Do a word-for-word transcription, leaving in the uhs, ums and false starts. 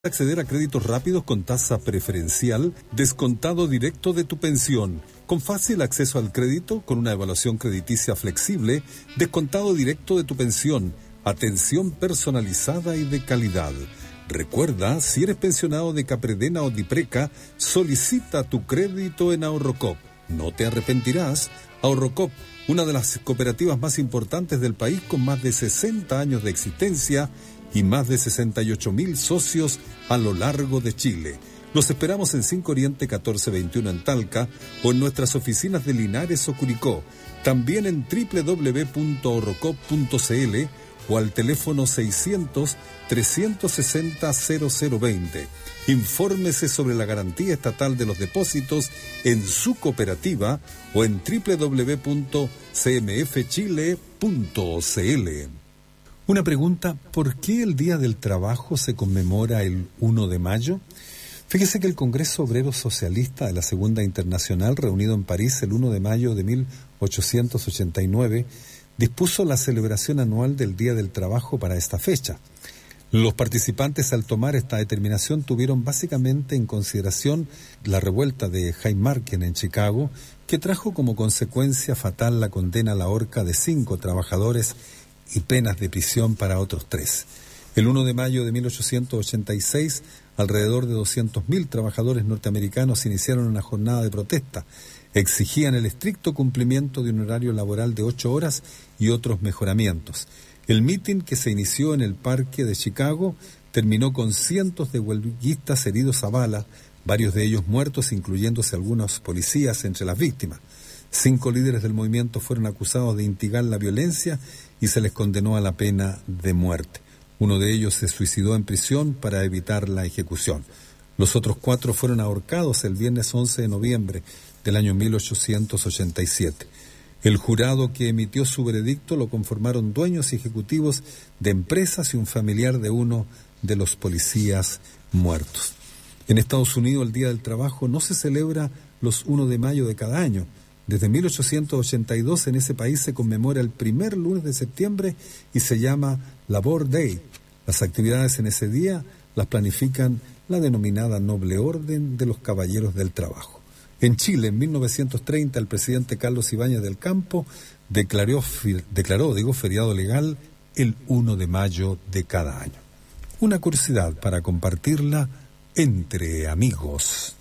Acceder a créditos rápidos con tasa preferencial, descontado directo de tu pensión, con fácil acceso al crédito, con una evaluación crediticia flexible, descontado directo de tu pensión, atención personalizada y de calidad. Recuerda, si eres pensionado de Capredena o Dipreca, solicita tu crédito en Ahorrocop. No te arrepentirás. Ahorrocop, una de las cooperativas más importantes del país con más de sesenta años de existencia y más de sesenta y ocho mil socios a lo largo de Chile. Los esperamos en cinco Oriente catorce veintiuno en Talca o en nuestras oficinas de Linares o Curicó. También en doble u doble u doble u punto ahorrocop punto c l o al teléfono seiscientos, trescientos sesenta, cero cero veinte. Infórmese sobre la garantía estatal de los depósitos en su cooperativa o en doble u doble u doble u punto c m f chile punto c l. Una pregunta, ¿por qué el Día del Trabajo se conmemora el primero de mayo? Fíjese que el Congreso Obrero Socialista de la Segunda Internacional, reunido en París el primero de mayo de mil ochocientos ochenta y nueve, dispuso la celebración anual del Día del Trabajo para esta fecha. Los participantes, al tomar esta determinación, tuvieron básicamente en consideración la revuelta de Haymarket en Chicago, que trajo como consecuencia fatal la condena a la horca de cinco trabajadores y penas de prisión para otros tres. El primero de mayo de mil ochocientos ochenta y seis, alrededor de doscientos mil trabajadores norteamericanos iniciaron una jornada de protesta. Exigían el estricto cumplimiento de un horario laboral de ocho horas y otros mejoramientos. El mitin, que se inició en el parque de Chicago, terminó con cientos de huelguistas heridos a bala, varios de ellos muertos, incluyéndose algunos policías entre las víctimas. Cinco líderes del movimiento fueron acusados de instigar la violencia y se les condenó a la pena de muerte. Uno de ellos se suicidó en prisión para evitar la ejecución. Los otros cuatro fueron ahorcados el viernes once de noviembre del año mil ochocientos ochenta y siete. El jurado que emitió su veredicto lo conformaron dueños y ejecutivos de empresas y un familiar de uno de los policías muertos. En Estados Unidos, el Día del Trabajo no se celebra los primero de mayo de cada año. Desde mil ochocientos ochenta y dos en ese país se conmemora el primer lunes de septiembre y se llama Labor Day. Las actividades en ese día las planifican la denominada Noble Orden de los Caballeros del Trabajo. En Chile, en mil novecientos treinta, el presidente Carlos Ibáñez del Campo declaró, declaró digo, feriado legal el primero de mayo de cada año. Una curiosidad para compartirla entre amigos.